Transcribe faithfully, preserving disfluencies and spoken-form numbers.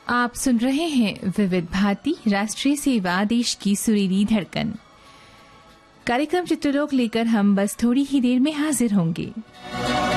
आप सुन रहे हैं विविध भारती राष्ट्रीय सेवा, देश की सुरीली धड़कन। कार्यक्रम चित्रलोक लेकर हम बस थोड़ी ही देर में हाजिर होंगे।